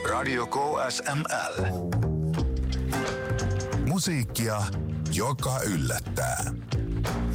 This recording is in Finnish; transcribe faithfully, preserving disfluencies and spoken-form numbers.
Radio K S M L. Musiikkia, joka yllättää.